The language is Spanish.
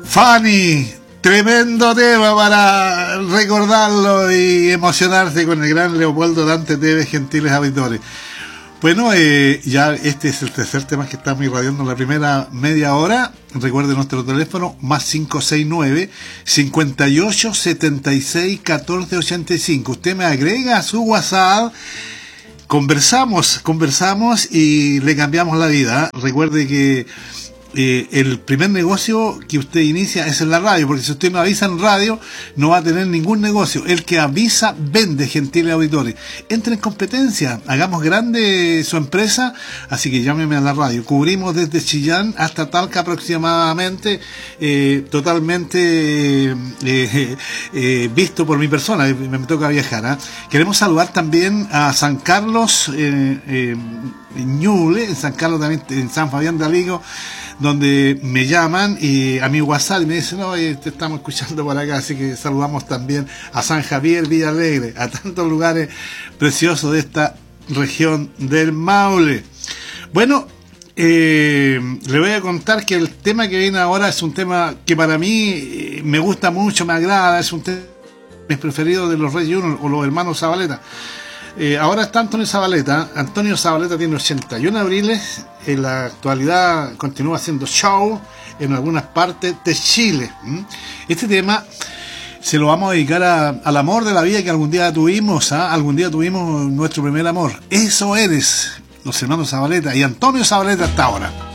Fanny, tremendo tema para recordarlo y emocionarse con el gran Leopoldo Dante Tevez, gentiles auditores. Bueno, ya este es el tercer tema que estamos irradiando en la primera media hora. Recuerden nuestro teléfono, más 569-5876-1485. Usted me agrega a su WhatsApp, conversamos y le cambiamos la vida. Recuerde que el primer negocio que usted inicia es en la radio, porque si usted no avisa en radio no va a tener ningún negocio. El que avisa vende, gentiles auditores. Entre en competencia, hagamos grande su empresa, así que llámeme a la radio. Cubrimos desde Chillán hasta Talca aproximadamente, totalmente visto por mi persona, me toca viajar, ¿eh? Queremos saludar también a San Carlos, Ñuble, en San Carlos también, en San Fabián de Aligo, donde me llaman y a mi WhatsApp y me dicen, no, te estamos escuchando por acá, así que saludamos también a San Javier, Villa Alegre, a tantos lugares preciosos de esta región del Maule. Bueno, le voy a contar que el tema que viene ahora es un tema que para mí me gusta mucho, me agrada, es un tema mis preferidos de los Reyes Uno o los hermanos Zabaleta. Ahora está Antonio Zabaleta. Antonio Zabaleta tiene 81 abriles. En la actualidad continúa haciendo show en algunas partes de Chile. Este tema se lo vamos a dedicar al amor de la vida que algún día tuvimos. Algún día tuvimos nuestro primer amor. Eso eres, los hermanos Zabaleta y Antonio Zabaleta hasta ahora.